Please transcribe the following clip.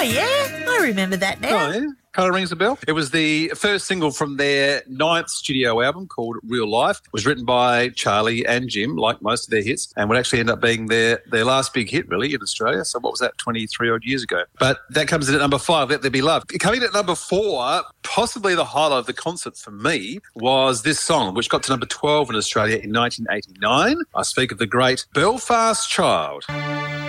Oh, yeah? I remember that now. Oh, yeah. Kind of rings a bell. It was the first single from their 9th studio album called Real Life. It was written by Charlie and Jim, like most of their hits, and would actually end up being their last big hit, really, in Australia. So what was that, 23-odd years ago? But that comes in at number 5, Let There Be Love. Coming in at number 4, possibly the highlight of the concert for me, was this song, which got to number 12 in Australia in 1989. I speak of the great Belfast Child.